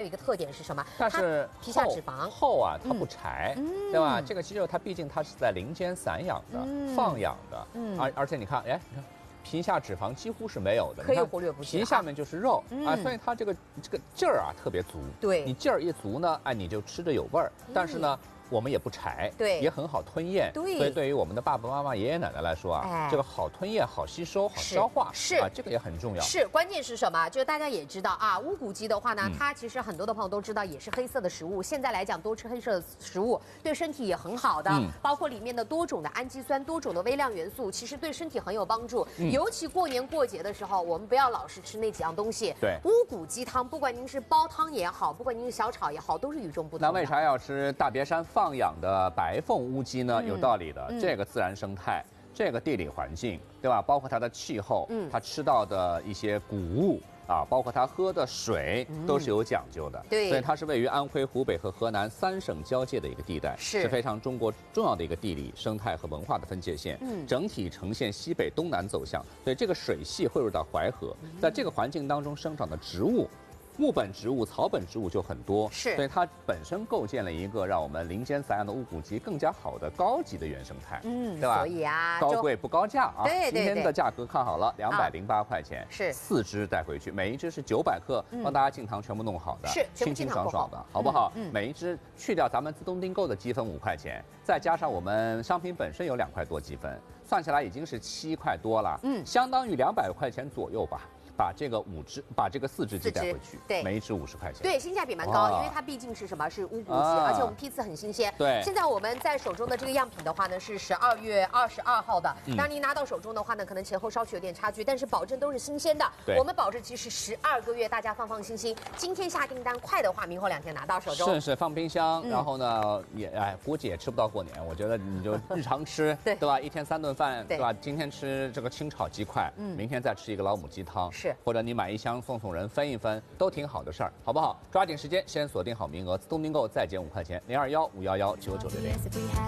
一个特点是什么？ 但是皮下脂肪厚啊，它不柴，对吧？这个鸡肉它毕竟它是在林间散养的、放养的，而且你看，哎，你看。皮下脂肪几乎是没有的， 可以忽略不计。 皮下面就是肉啊，所以它这个劲儿啊特别足。 对， 你劲儿一足呢，哎，你就吃着有味儿。但是呢，我们也不柴， 对， 也很好吞咽。 对， 所以对于我们的爸爸妈妈、爷爷奶奶来说啊，这个好吞咽、好吸收、好消化， 是啊，这个也很重要。 是，关键是什么？就是大家也知道啊，乌骨鸡的话呢，它其实很多的朋友都知道，也是黑色的食物。现在来讲，多吃黑色的食物对身体也很好的，包括里面的多种的氨基酸、多种的微量元素，其实对身体很有帮助。尤其过年过节的时候，我们不要老是吃那几样东西。 对， 乌骨鸡汤，不管您是煲汤也好，不管您是小炒也好，都是与众不同的。 那为啥要吃大别山放养的白凤乌鸡呢？有道理的，这个自然生态，这个地理环境，对吧？包括它的气候，它吃到的一些谷物啊，包括它喝的水，都是有讲究的。 对， 所以它是位于安徽、湖北和河南3省交界的一个地带，是非常中国重要的一个地理、生态和文化的分界线。整体呈现西北东南走向，所以这个水系汇入到淮河，在这个环境当中生长的植物。木本植物、草本植物就很多， 是， 所以它本身构建了一个让我们林间散养的乌骨鸡更加好的高级的原生态，对吧？ 所以啊， 高贵不高价啊。 对， 今天的价格看好了，208块钱， 是 4只带回去，每一只是900克，帮大家进糖全部弄好的， 是清清爽爽的，好不好？每一只去掉咱们自动订购的积分5块钱，再加上我们商品本身有2块多积分，算起来已经是7块多了，相当于200块钱左右吧。把这个4只鸡带回去，对，每一只50块钱， 对，性价比蛮高，因为它毕竟是什么？是乌骨鸡，而且我们批次很新鲜。 对， 现在我们在手中的这个样品的话呢，是12月22号的。当然您拿到手中的话呢，可能前后稍许有点差距，但是保证都是新鲜的。我们保质期是12个月，大家放心。今天下订单快的话，明后2天拿到手中。 是放冰箱，然后呢估计也吃不到过年。我觉得你就日常吃，对吧？1天3顿饭，对吧？今天吃这个清炒鸡块，明天再吃一个老母鸡汤。是，或者你买1箱送人分一分，都挺好的事儿，好不好？抓紧时间，先锁定好名额，自动订购再减5块钱，021-511-9966。